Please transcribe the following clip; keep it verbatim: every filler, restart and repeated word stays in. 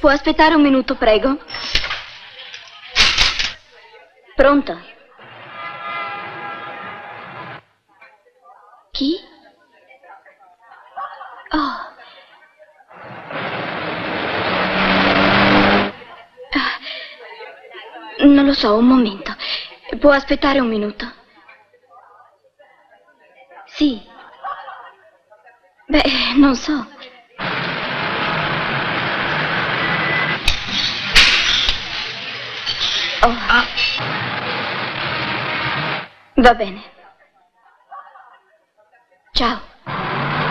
Può aspettare un minuto, prego? Pronto? Chi? Oh. Non lo so, un momento. Può aspettare un minuto? Sì. Beh, non so. Oh. Va bene.